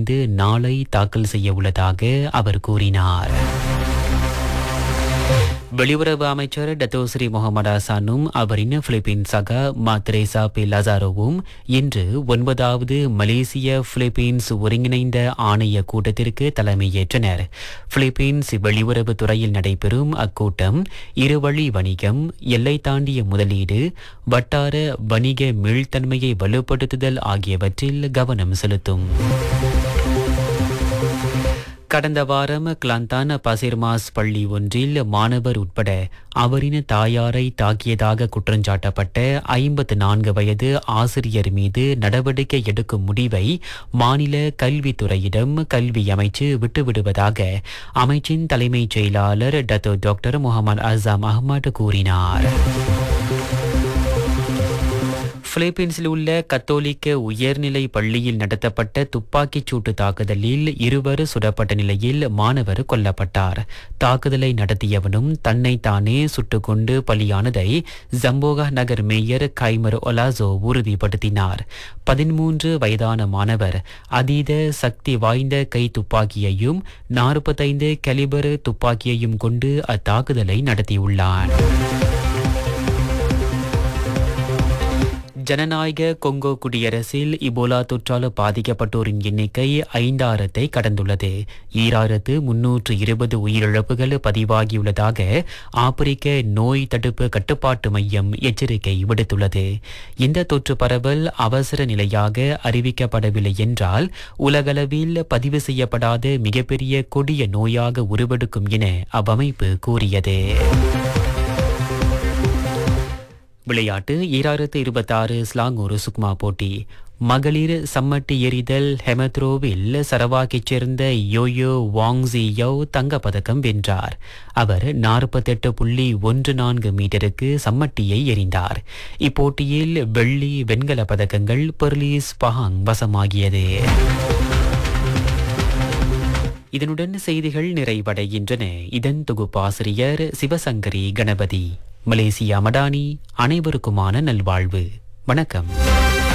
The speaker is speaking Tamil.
மீது நாளை தாக்கல் செய்ய உள்ளதாக அவர் கூறினார். வெளியுறவு அமைச்சர் டத்தோஸ்ரீ முகமது ஹசானும் அவரின் பிலிப்பீன் சகா மாத்ரேசா பி லசாரோவும் இன்று 9வது மலேசிய பிலிப்பீன்ஸ் ஒருங்கிணைந்த ஆணைய கூட்டத்திற்கு தலைமையேற்றனர். பிலிப்பீன்ஸ் வெளியுறவு துறையில் நடைபெறும் அக்கூட்டம் இருவழி வணிகம், எல்லை தாண்டிய முதலீடு, வட்டார வணிக மீள்தன்மையை வலுப்படுத்துதல் ஆகியவற்றில் கவனம் செலுத்தும். கடந்த வாரம் கிளாந்தான் பசிர்மாஸ் பள்ளி ஒன்றில் மாணவர் உட்பட அவரின் தாயாரை தாக்கியதாக குற்றஞ்சாட்டப்பட்ட 54 வயது ஆசிரியர் மீது நடவடிக்கை எடுக்கும் முடிவை மாநில கல்வித்துறையிடம் கல்வி அமைச்சு விட்டுவிடுவதாக அமைச்சின் தலைமைச் செயலாளர் டாக்டர் முகமது அசாம் அஹ்மத் கூறினார். பிலிப்பீன்ஸில் உள்ள கத்தோலிக்க உயர்நிலை பள்ளியில் நடத்தப்பட்ட துப்பாக்கிச் சூட்டு தாக்குதலில் 2 சுடப்பட்ட நிலையில் மாணவர் கொல்லப்பட்டார். தாக்குதலை நடத்தியவனும் தன்னைத்தானே சுட்டுக்கொண்டு பலியானதை ஜம்போகா நகர் மேயர் கைமர் ஒலாசோ உறுதிப்படுத்தினார். 13 வயதான மாணவர் அதீத சக்தி வாய்ந்த கை துப்பாக்கியையும் 45 கலிபர் துப்பாக்கியையும் கொண்டு அத்தாக்குதலை நடத்தியுள்ளார். ஜனநாயக கொங்கோ குடியரசில் இபோலா தொற்றால் பாதிக்கப்பட்டோரின் எண்ணிக்கை 5000 கடந்துள்ளது. 2320 உயிரிழப்புகள் பதிவாகியுள்ளதாக ஆப்பிரிக்க நோய் தடுப்பு கட்டுப்பாட்டு மையம் எச்சரிக்கை விடுத்துள்ளது. இந்த தொற்று பரவல் அவசர நிலையாக அறிவிக்கப்படவில்லை என்றால் உலகளவில் பதிவு செய்யப்படாத மிகப்பெரிய கொடிய நோயாக உருவெடுக்கும் என அவ்வமைப்பு கூறியது. விளையாட்டு 2026 ஸ்லாங்கூர் சுக்மா போட்டி. மகளிர் சம்மட்டி எறிதல் ஹெமத்ரோவில் சரவாக்கைச் சேர்ந்த யோயோ வாங்ஸியோ தங்கப்பதக்கம் வென்றார். அவர் 48.14 மீட்டருக்கு சம்மட்டியை எறிந்தார். இப்போட்டியில் வெள்ளி, வெண்கல பதக்கங்கள் பெர்லிஸ் பஹாங் வசமாகியது. இதனுடன் செய்திகள் நிறைவடைகின்றன. இதன் தொகுப்பாசிரியர் சிவசங்கரி கணபதி. மலேசியா மடானி. அனைவருக்குமான நல்வாழ்வு. வணக்கம்.